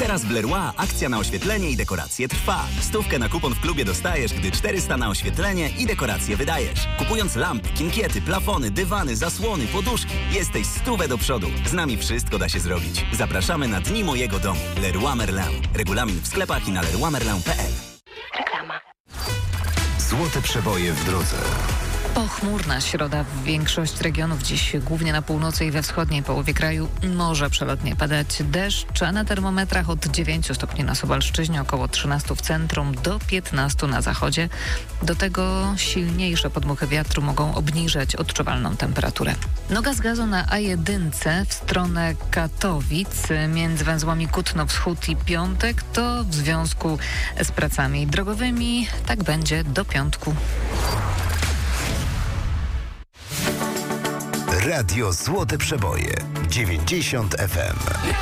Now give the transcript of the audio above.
Teraz w Leroy akcja na oświetlenie i dekoracje trwa. 100 na kupon w klubie dostajesz, gdy 400 na oświetlenie i dekoracje wydajesz. Kupując lampy, kinkiety, plafony, dywany, zasłony, poduszki, jesteś 100 do przodu. Z nami wszystko da się zrobić. Zapraszamy na Dni Mojego Domu. Leroy Merlin. Regulamin w sklepach i na leroymerlin.pl. Reklama. Złote przeboje w drodze. Pochmurna środa w większość regionów, dziś głównie na północy i we wschodniej połowie kraju może przelotnie padać deszcz, a na termometrach od 9 stopni na Suwalszczyźnie, około 13 w centrum, do 15 na zachodzie. Do tego silniejsze podmuchy wiatru mogą obniżać odczuwalną temperaturę. Noga z gazu na A1 w stronę Katowic między węzłami Kutno-Wschód i Piątek to w związku z pracami drogowymi. Tak będzie do piątku. Radio Złote Przeboje 90 FM.